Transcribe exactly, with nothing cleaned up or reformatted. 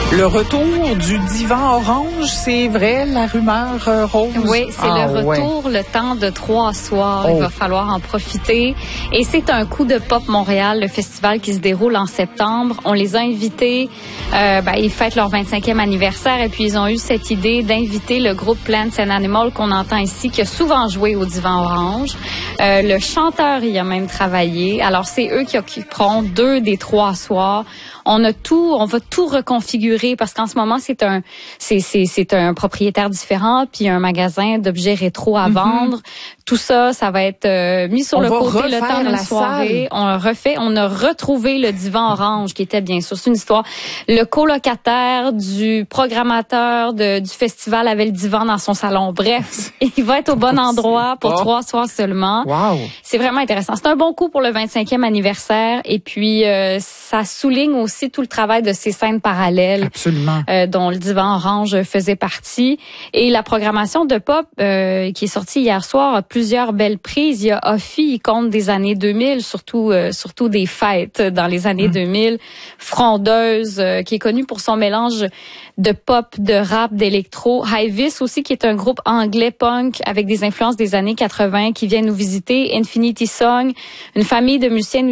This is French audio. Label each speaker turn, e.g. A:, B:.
A: Le retour du divan orange, c'est vrai, la rumeur euh, rose?
B: Oui, c'est
A: ah,
B: le retour, ouais. Le temps de trois soirs. Oh. Il va falloir en profiter. Et c'est un coup de Pop Montréal, le festival qui se déroule en septembre. On les a invités, euh, ben, ils fêtent leur vingt-cinquième anniversaire et puis ils ont eu cette idée d'inviter le groupe Plants and Animals qu'on entend ici, qui a souvent joué au divan orange. Euh, le chanteur y a même travaillé. Alors, c'est eux qui occuperont deux des trois soirs. On a tout, on va tout reconfigurer parce qu'en ce moment, c'est un, c'est, c'est, c'est un propriétaire différent puis un magasin d'objets rétro à mm-hmm. vendre. Tout ça, ça va être euh, mis sur
A: on
B: le côté le temps de la soirée.
A: Salle.
B: On refait, on a retrouvé le divan orange qui était bien sûr. C'est une histoire. Le colocataire du programmateur de, du festival avait le divan dans son salon. Bref, il va être au bon endroit pour trois soirs seulement.
A: Wow.
B: C'est vraiment intéressant. C'est un bon coup pour le vingt-cinquième anniversaire et puis euh, ça souligne aussi tout le travail de ces scènes parallèles.
A: Absolument.
B: Euh, dont le divan orange faisait partie. Et la programmation de Pop euh, qui est sortie hier soir a plusieurs belles prises. Il y a Offie, icône des années deux mille, surtout euh, surtout des fêtes dans les années mmh. deux mille. Frondeuse, euh, qui est connue pour son mélange de pop, de rap, d'électro. Hivis aussi, qui est un groupe anglais punk avec des influences des années quatre-vingts qui vient nous visiter. Infinity Song, une famille de musiciens